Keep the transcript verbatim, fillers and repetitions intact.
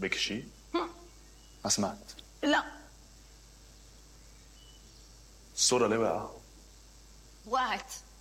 بك شيء؟ ما سمعت. لا. الصورة ليه بقى؟ وقعت.